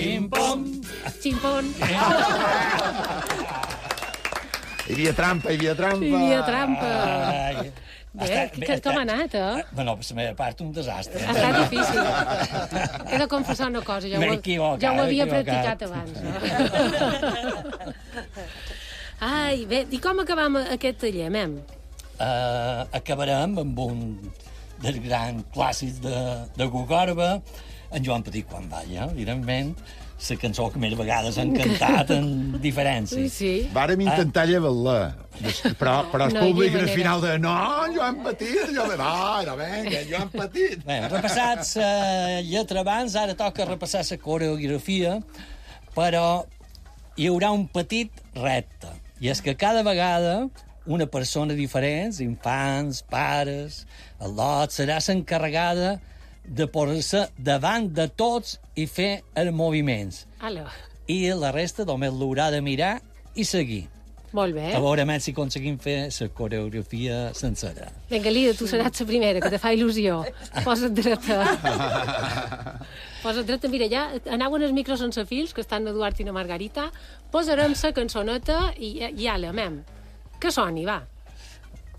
Xim-pom. Ximpon. Hi havia trampa. Hi havia trampa. Bé, com ha anat, Bueno, per la meva part, un desastre. Ha estat difícil. He de confessar una cosa, ja ho havia practicat abans. No? Ai, bé, i com acabam aquest taller, mem? Acabarem amb un dels grans clàssics de Gogorba, en Joan Petit quan balla, evidentment, la cançó que més vegades han cantat en diferències. Sí. Vàrem intentar llevar-la, però el públic al final de no, Joan Petit, vinga, Joan Petit. Bé, repassat la lletra abans, ara toca repassar la coreografia, però hi haurà un petit repte, i és que cada vegada una persona diferent, infants, pares, el lot, serà l'encarregada de posar-se davant de tots i fer els moviments. Ala. I la resta només l'haurà de mirar i seguir. Molt bé. A veure si aconseguim fer la coreografia sencera. Vinga, Lida, tu seràs la primera, que te fa il·lusió. Posa't dreta. Posa't dreta. Mira, ja anaven els micros sense fils, que estan Eduard i na Margarita. Posarem la cançoneta i ala, mem. Que soni, va.